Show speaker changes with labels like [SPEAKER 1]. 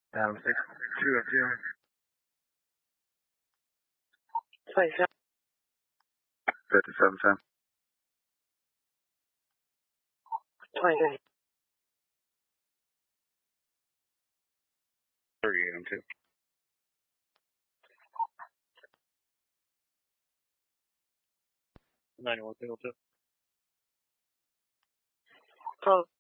[SPEAKER 1] Adam 6, 2 of 2.
[SPEAKER 2] 27.
[SPEAKER 1] 57, 10.
[SPEAKER 2] 28.
[SPEAKER 1] 38 on 2.
[SPEAKER 3] 91 single 2.
[SPEAKER 2] 12.